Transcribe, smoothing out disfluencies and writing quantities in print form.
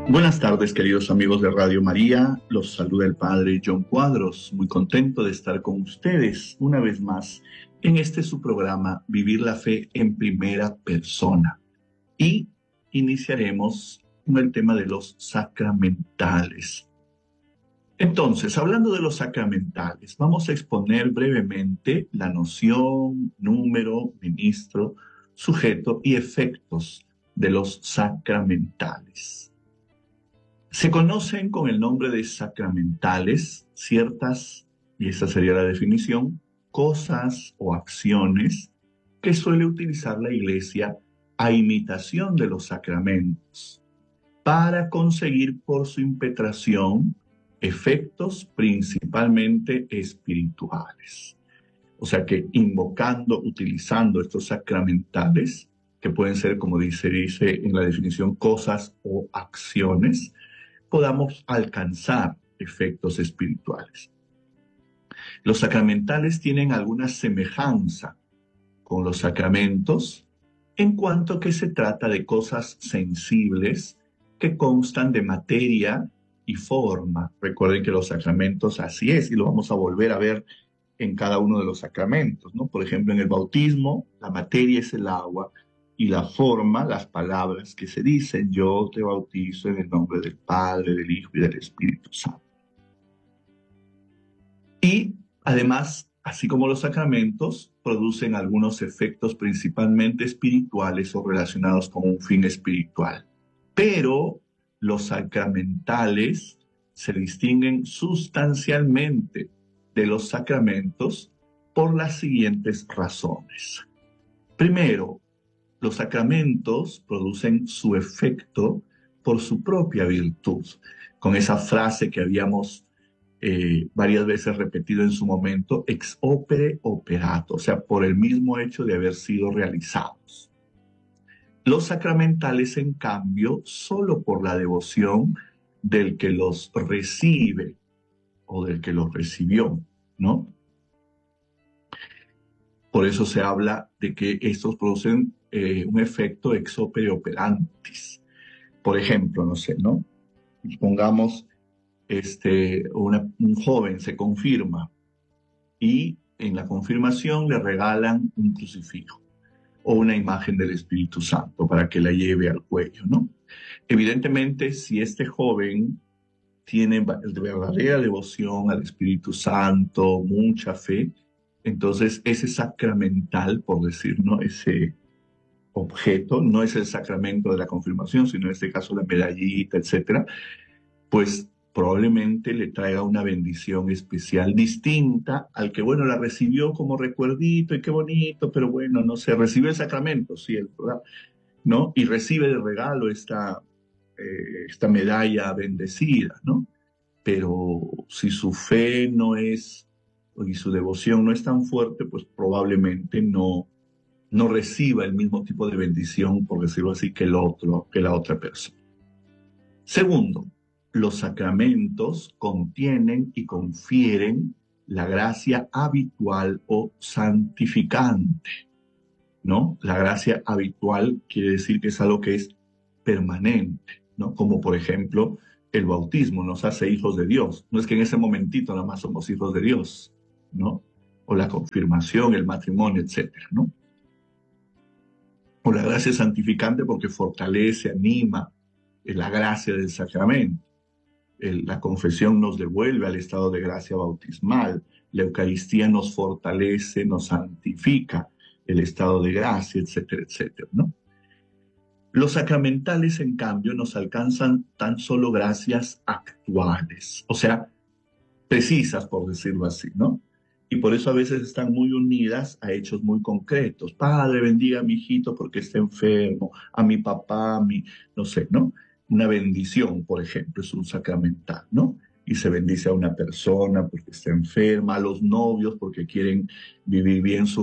Buenas tardes, queridos amigos de Radio María. Los saluda el Padre John Cuadros. Muy contento de estar con ustedes una vez más en este su programa Vivir la Fe en Primera Persona. Y iniciaremos con el tema de los sacramentales. Entonces, hablando de los sacramentales, vamos a exponer brevemente la noción, número, ministro, sujeto y efectos de los sacramentales. Se conocen con el nombre de sacramentales ciertas, y esa sería la definición, cosas o acciones que suele utilizar la Iglesia a imitación de los sacramentos para conseguir por su impetración efectos principalmente espirituales. O sea que invocando, utilizando estos sacramentales, que pueden ser, como dice en la definición, cosas o acciones, podamos alcanzar efectos espirituales. Los sacramentales tienen alguna semejanza con los sacramentos en cuanto que se trata de cosas sensibles que constan de materia y forma. Recuerden que los sacramentos así es, y lo vamos a volver a ver en cada uno de los sacramentos, ¿no? Por ejemplo, en el bautismo, la materia es el agua, y la forma, las palabras que se dicen: yo te bautizo en el nombre del Padre, del Hijo y del Espíritu Santo. Y además, así como los sacramentos, producen algunos efectos principalmente espirituales o relacionados con un fin espiritual. Pero los sacramentales se distinguen sustancialmente de los sacramentos por las siguientes razones. Primero, los sacramentos producen su efecto por su propia virtud, con esa frase que habíamos varias veces repetido en su momento, ex opere operato, o sea, por el mismo hecho de haber sido realizados. Los sacramentales, en cambio, solo por la devoción del que los recibe o del que los recibió, ¿no? Por eso se habla de que estos producen un efecto ex opere operantis. Por ejemplo, no sé, ¿no? Pongamos, un joven se confirma y en la confirmación le regalan un crucifijo o una imagen del Espíritu Santo para que la lleve al cuello, ¿no? Evidentemente, si este joven tiene verdadera devoción al Espíritu Santo, mucha fe, entonces ese sacramental, por decir, ¿no?, ese objeto, no es el sacramento de la confirmación, sino en este caso la medallita, etcétera, pues probablemente le traiga una bendición especial distinta al que, bueno, la recibió como recuerdito y qué bonito, pero bueno, no sé, recibe el sacramento, sí, ¿verdad? ¿No? Y recibe de regalo esta medalla bendecida, ¿no? Pero si su fe no es, y su devoción no es tan fuerte, pues probablemente no reciba el mismo tipo de bendición, por decirlo así, que la otra persona. Segundo, los sacramentos contienen y confieren la gracia habitual o santificante, ¿no? La gracia habitual quiere decir que es algo que es permanente, ¿no? Como por ejemplo el bautismo nos hace hijos de Dios. No es que en ese momentito nada más somos hijos de Dios, ¿no? O la confirmación, el matrimonio, etcétera, ¿no? O la gracia santificante porque fortalece, anima, la gracia del sacramento. La confesión nos devuelve al estado de gracia bautismal. La Eucaristía nos fortalece, nos santifica el estado de gracia, etcétera, etcétera, ¿no? Los sacramentales, en cambio, nos alcanzan tan solo gracias actuales, o sea, precisas, por decirlo así, ¿no? Y por eso a veces están muy unidas a hechos muy concretos. Padre, bendiga a mi hijito porque está enfermo, a mi papá, no sé, ¿no? Una bendición, por ejemplo, es un sacramental, ¿no? Y se bendice a una persona porque está enferma, a los novios porque quieren vivir bien su